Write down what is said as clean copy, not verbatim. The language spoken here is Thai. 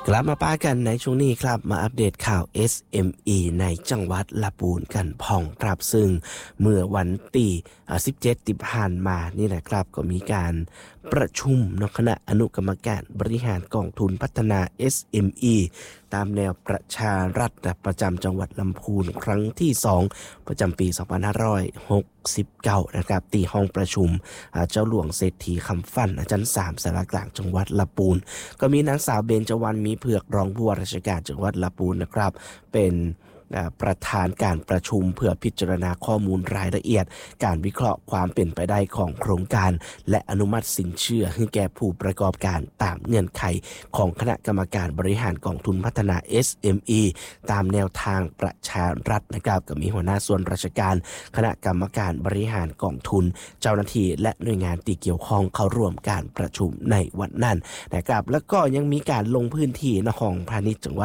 กลับมาป้ากันในช่วงนี้ครับมาอัปเดตข่าว SME ในจังหวัดลำพูนกันพ่องครับซึ่งเมื่อวันที่17ที่ผ่านมานี่แหละครับก็มีการประชุมคณะอนุกรรมการบริหารกองทุนพัฒนา SME ตามแนวประชารัฐประจำจังหวัดลำพูนครั้งที่2ประจำปี2569นะครับที่ห้องประชุมเจ้าหลวงเศรษฐีคำฟั่นชั้น3สารกลางจังหวัดลำพูนก็มีนางสาวเบญจวรรณมีเผือกรองผู้ว่าราชการจังหวัดลำพูนนะครับเป็นประธานการประชุมเพื่อพิจารณาข้อมูลรายละเอียดการวิเคราะห์ความเป็นไปได้ของโครงการและอนุมัติสินเชื่อให้แก่ผู้ประกอบการตามเงื่อนไขของคณะกรรมการบริหารกองทุนพัฒนา SME ตามแนวทางประชารัฐนะครับก็มีหัวหน้าส่วนราชการคณะกรรมการบริหารกองทุนเจ้าหน้าที่และหน่วยงานที่เกี่ยวข้องเข้าร่วมการประชุมในวันนั้นนะครับแล้วก็ยังมีการลงพื้นที่ของพาณิชย์จังหวัด